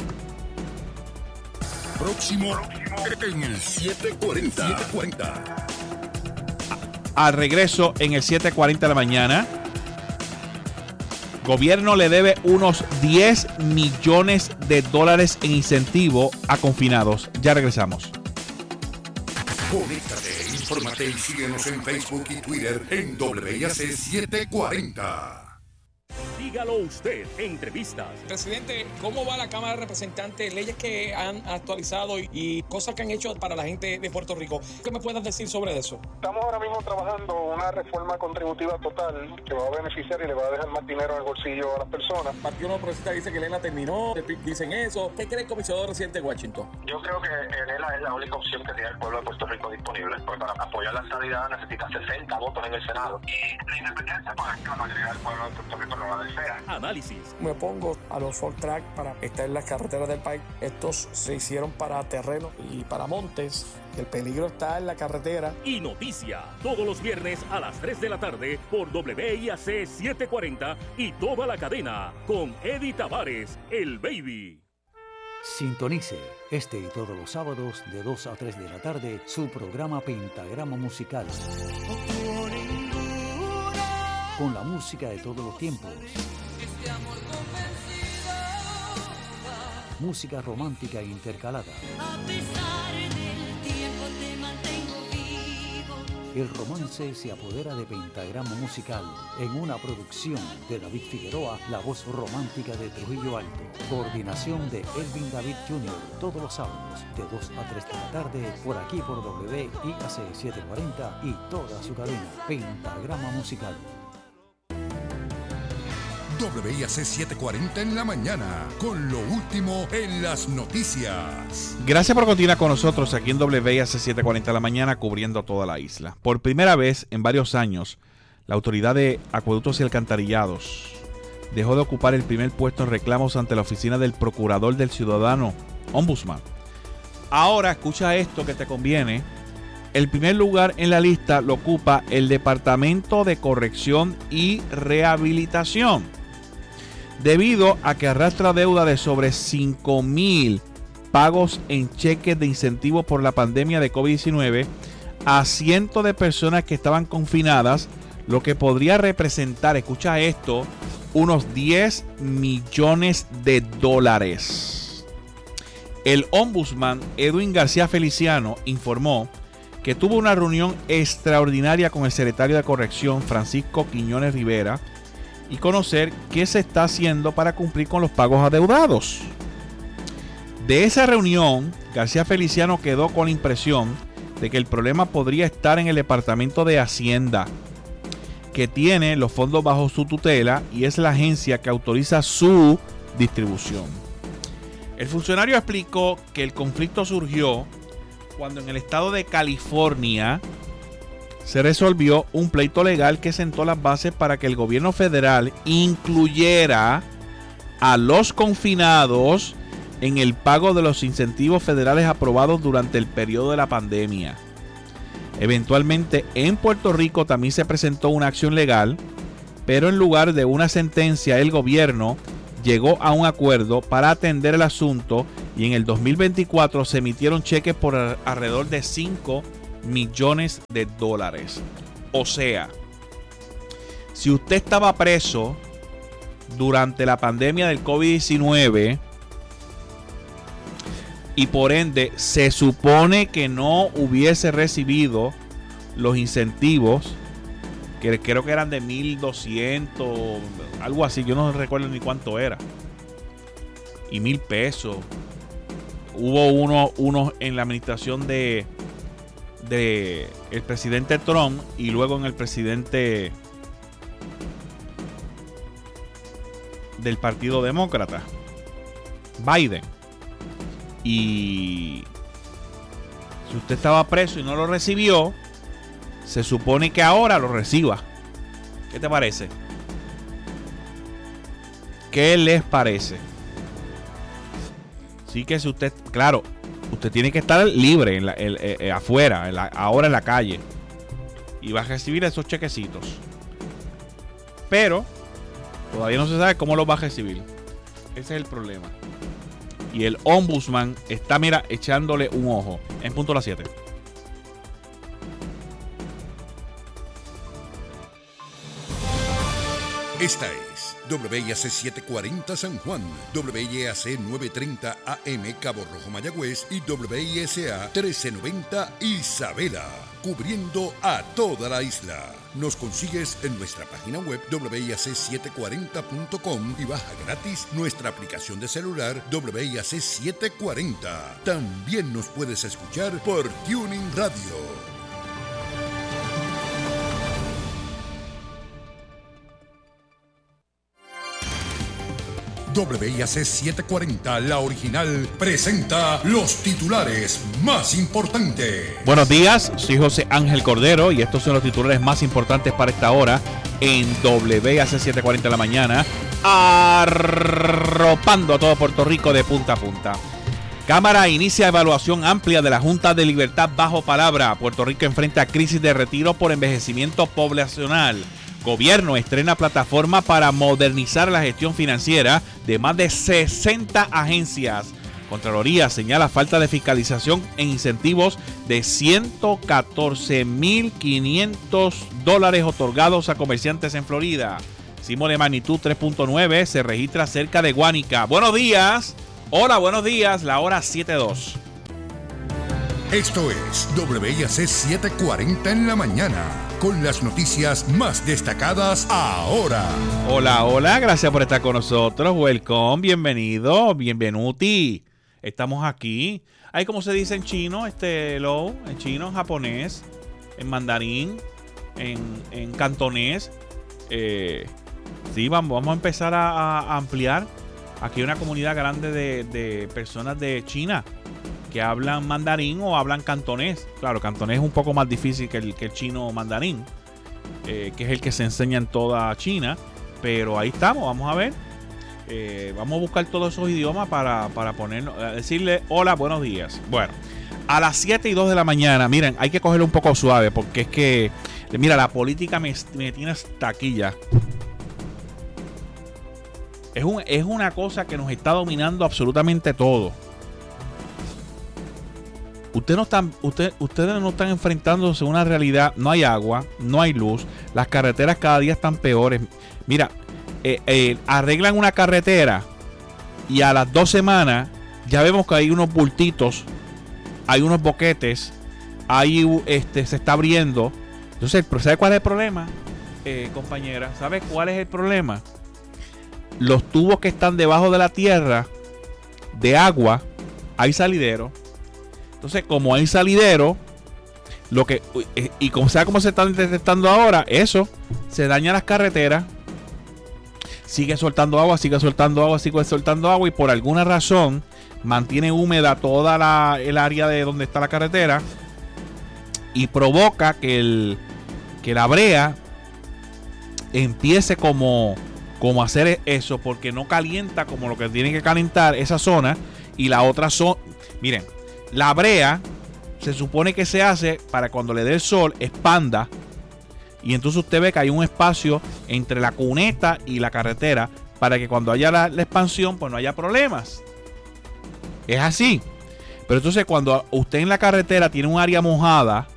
Próximo en el 740. Al regreso en el 7:40 de la mañana, gobierno le debe unos $10 millones en incentivo a confinados. Ya regresamos. Conéctate, infórmate y síguenos en Facebook y Twitter en WAC 740. Dígalo usted, entrevistas. Presidente, ¿cómo va la Cámara de Representantes? Leyes que han actualizado y cosas que han hecho para la gente de Puerto Rico. ¿Qué me puedes decir sobre eso? Estamos ahora mismo trabajando una reforma contributiva total que va a beneficiar y le va a dejar más dinero en el bolsillo a las personas. El Partido No Progresista dice que Elena terminó, dicen eso. ¿Qué cree el comisionado residente de Washington? Yo creo que Elena es la única opción que tiene el pueblo de Puerto Rico disponible, porque para apoyar la estadidad necesita 60 votos en el Senado. Y la independencia, pues la mayoría del pueblo de Puerto Rico no la desea. Análisis. Me opongo a los Ford Track para estar en las carreteras del país. Estos se hicieron para terreno y para montes. El peligro está en la carretera. Y noticia, todos los viernes a las 3 de la tarde por WIAC 740 y toda la cadena con Eddie Tavares, el Baby. Sintonice este y todos los sábados de 2 a 3 de la tarde su programa Pentagrama Musical. Con la música de todos los tiempos. Música romántica intercalada. El romance se apodera de Pentagrama Musical en una producción de David Figueroa, la voz romántica de Trujillo Alto. Coordinación de Elvin David Jr. Todos los sábados de 2 a 3 de la tarde por aquí por WIAC 740 y toda su cadena. Pentagrama Musical. WIAC 740 en la mañana, con lo último en las noticias. Gracias por continuar con nosotros aquí en WIAC 740 en la mañana, cubriendo toda la isla. Por primera vez en varios años, la Autoridad de Acueductos y Alcantarillados dejó de ocupar el primer puesto en reclamos ante la oficina del Procurador del Ciudadano, Ombudsman. Ahora, escucha esto que te conviene. El primer lugar en la lista lo ocupa el Departamento de Corrección y Rehabilitación, debido a que arrastra deuda de sobre 5,000 pagos en cheques de incentivo por la pandemia de COVID-19 a cientos de personas que estaban confinadas, lo que podría representar, escucha esto, unos $10 millones. El ombudsman Edwin García Feliciano informó que tuvo una reunión extraordinaria con el secretario de Corrección, Francisco Quiñones Rivera, y conocer qué se está haciendo para cumplir con los pagos adeudados. De esa reunión, García Feliciano quedó con la impresión de que el problema podría estar en el Departamento de Hacienda. que tiene los fondos bajo su tutela y es la agencia que autoriza su distribución. El funcionario explicó que el conflicto surgió cuando en el estado de California se resolvió un pleito legal que sentó las bases para que el gobierno federal incluyera a los confinados en el pago de los incentivos federales aprobados durante el periodo de la pandemia. Eventualmente, en Puerto Rico también se presentó una acción legal, pero en lugar de una sentencia, el gobierno llegó a un acuerdo para atender el asunto y en el 2024 se emitieron cheques por alrededor de $5 millones. O sea, si usted estaba preso durante la pandemia del COVID-19 y por ende se supone que no hubiese recibido los incentivos, que creo que eran de 1,200, algo así, yo no recuerdo ni cuánto era, y 1,000 pesos. Hubo unos en la administración de el presidente Trump y luego en el presidente del Partido Demócrata, Biden. Y si usted estaba preso y no lo recibió, se supone que ahora lo reciba. ¿Qué te parece? ¿Qué les parece? Sí, que si usted, claro, usted tiene que estar libre afuera, ahora en la calle, y va a recibir esos chequecitos. Pero todavía no se sabe cómo los va a recibir. Ese es el problema. Y el ombudsman está, mira, echándole un ojo. En punto a las 7. Esta es WIAC 740 San Juan, WIAC 930 AM Cabo Rojo Mayagüez y WISA 1390 Isabela, cubriendo a toda la isla. Nos consigues en nuestra página web WIAC740.com y baja gratis nuestra aplicación de celular WIAC 740. También nos puedes escuchar por Tuning Radio. WIAC 740, la original, presenta los titulares más importantes. Buenos días, soy José Ángel Cordero y estos son los titulares más importantes para esta hora en WIAC 740 de la mañana, arropando a todo Puerto Rico de punta a punta. Cámara inicia evaluación amplia de la Junta de Libertad bajo palabra. Puerto Rico enfrenta crisis de retiro por envejecimiento poblacional. Gobierno estrena plataforma para modernizar la gestión financiera de más de 60 agencias. Contraloría señala falta de fiscalización en incentivos de $114,500 otorgados a comerciantes en Florida. Sismo de magnitud 3.9 se registra cerca de Guánica. Buenos días. Hola, buenos días. La hora 7:02. Esto es WIAC 740 en la mañana, con las noticias más destacadas ahora. Hola, hola, gracias por estar con nosotros. Welcome, bienvenido, bienvenuti. Estamos aquí. Ahí como se dice en chino, hello, en chino, en japonés, en mandarín, en cantonés. Sí, vamos a empezar a ampliar. Aquí hay una comunidad grande de personas de China que hablan mandarín o hablan cantonés. Claro, cantonés es un poco más difícil que el chino mandarín, que es el que se enseña en toda China. Pero ahí estamos, vamos a ver. Vamos a buscar todos esos idiomas para ponernos, decirle hola, buenos días. Bueno, a las 7:02 de la mañana, miren, hay que cogerlo un poco suave porque es que, mira, la política me tiene hasta aquí ya. Es una cosa que nos está dominando absolutamente todo. Ustedes no están enfrentándose a una realidad. No hay agua, no hay luz. Las carreteras cada día están peores. Mira, arreglan una carretera y a las 2 semanas ya vemos que hay unos bultitos, hay unos boquetes, se está abriendo. Entonces, ¿sabe cuál es el problema, compañera? ¿Sabe cuál es el problema? Los tubos que están debajo de la tierra de agua, hay salidero. Entonces, como hay salidero, ¿sabe cómo se están detectando ahora? Eso, se dañan las carreteras, sigue soltando agua y por alguna razón mantiene húmeda toda el área de donde está la carretera y provoca que la brea empiece como a hacer eso, porque no calienta como lo que tiene que calentar esa zona y la otra zona. Miren, la brea se supone que se hace para cuando le dé el sol expanda, y entonces usted ve que hay un espacio entre la cuneta y la carretera para que cuando haya la expansión pues no haya problemas. Es así. Pero entonces cuando usted en la carretera tiene un área mojada,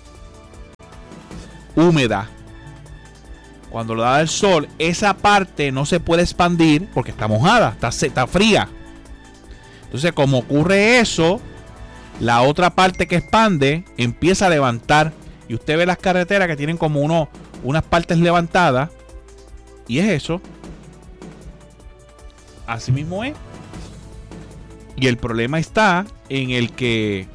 húmeda, cuando le da el sol, esa parte no se puede expandir porque está mojada, está fría. Entonces, como ocurre eso, la otra parte que expande empieza a levantar. Y usted ve las carreteras que tienen como unas partes levantadas. Y es eso. Así mismo es. Y el problema está en el que,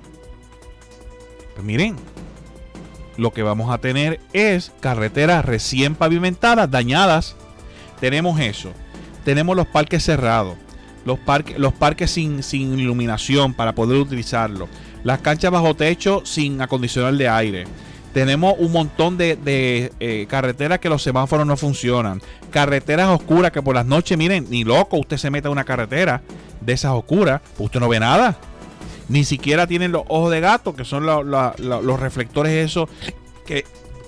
pues miren, lo que vamos a tener es carreteras recién pavimentadas, dañadas. Tenemos eso. Tenemos los parques cerrados. Los parques sin iluminación para poder utilizarlo. Las canchas bajo techo sin acondicionar de aire. Tenemos un montón de carreteras que los semáforos no funcionan. Carreteras oscuras que por las noches, miren, ni loco usted se mete a una carretera de esas oscuras, pues usted no ve nada. Ni siquiera tienen los ojos de gato, que son los reflectores esos que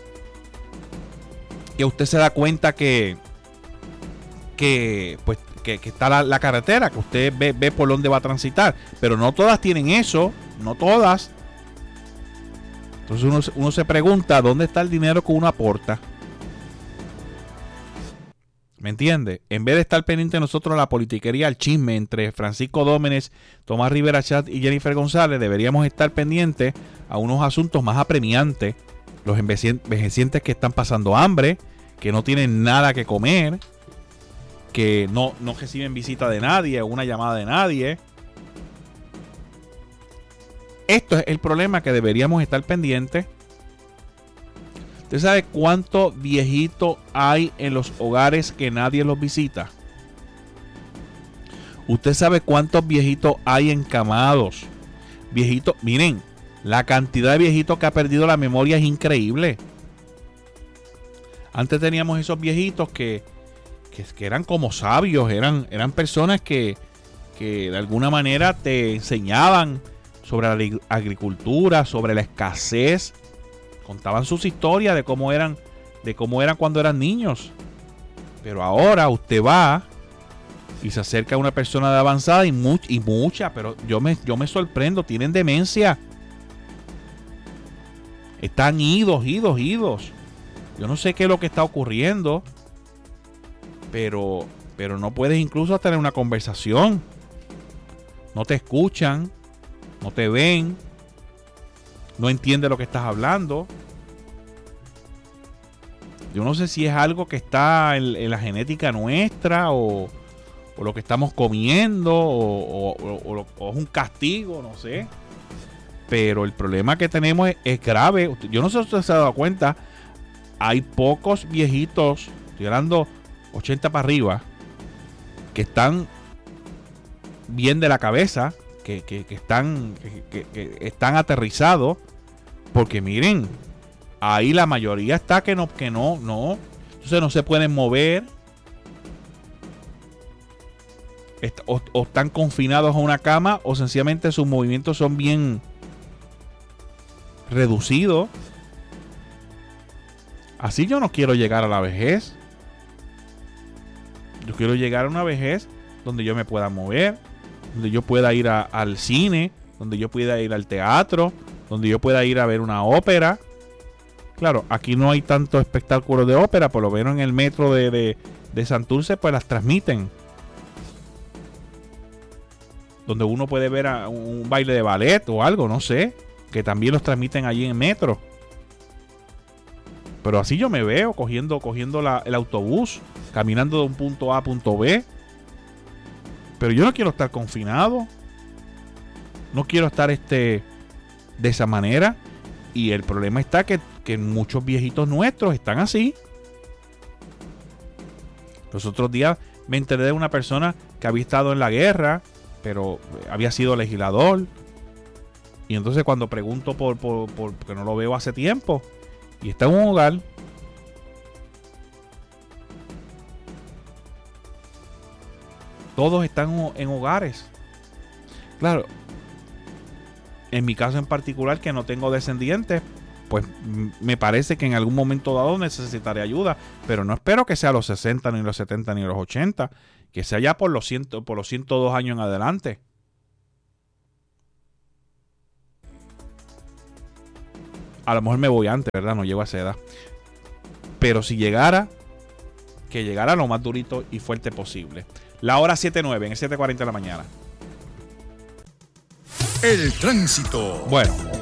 usted se da cuenta que está la carretera, que usted ve por dónde va a transitar. Pero no todas tienen eso, no todas. Entonces uno se pregunta dónde está el dinero que uno aporta. ¿Me entiende? En vez de estar pendiente nosotros a la politiquería, al chisme entre Francisco Dómenes, Tomás Rivera Chat y Jennifer González, deberíamos estar pendientes a unos asuntos más apremiantes. Los envejecientes que están pasando hambre, que no tienen nada que comer, que no reciben visita de nadie, una llamada de nadie. Esto es el problema que deberíamos estar pendientes. ¿Usted sabe cuántos viejitos hay en los hogares que nadie los visita? ¿Usted sabe cuántos viejitos hay encamados? Viejitos, miren, la cantidad de viejitos que ha perdido la memoria es increíble. Antes teníamos esos viejitos que eran como sabios, eran personas que de alguna manera te enseñaban sobre la agricultura, sobre la escasez, contaban sus historias de cómo eran cuando eran niños. Pero ahora usted va y se acerca a una persona de avanzada y mucha, pero yo me sorprendo, tienen demencia. Están idos. Yo no sé qué es lo que está ocurriendo, pero no puedes incluso tener una conversación. No te escuchan, no te ven, no entienden lo que estás hablando. Yo no sé si es algo que está en la genética nuestra o lo que estamos comiendo o es un castigo, no sé. Pero el problema que tenemos es grave. Yo no sé si usted se ha dado cuenta. Hay pocos viejitos, estoy hablando 80 para arriba, que están bien de la cabeza, que están aterrizados, porque miren, ahí la mayoría está que no, entonces no se pueden mover, o están confinados a una cama, o sencillamente sus movimientos son bien reducidos. Así yo no quiero llegar a la vejez. Yo quiero llegar a una vejez donde yo me pueda mover, donde yo pueda ir al cine, donde yo pueda ir al teatro, donde yo pueda ir a ver una ópera. Claro, aquí no hay tanto espectáculo de ópera, por lo menos en el metro de Santurce pues las transmiten. Donde uno puede ver un baile de ballet o algo, no sé, que también los transmiten allí en el metro. Pero así yo me veo cogiendo el autobús, caminando de un punto A a punto B. Pero yo no quiero estar confinado. No quiero estar de esa manera. Y el problema está que muchos viejitos nuestros están así. Los otros días me enteré de una persona que había estado en la guerra, pero había sido legislador. Y entonces cuando pregunto porque no lo veo hace tiempo, y está en un hogar. Todos están en hogares. Claro, en mi caso en particular, que no tengo descendientes, pues me parece que en algún momento dado necesitaré ayuda, pero no espero que sea a los 60, ni los 70, ni los 80, que sea ya por los 102 años en adelante. A lo mejor me voy antes, ¿verdad? No llego a esa edad. Pero si llegara, que llegara lo más durito y fuerte posible. La hora 7:09 en el 7:40 de la mañana. El tránsito. Bueno,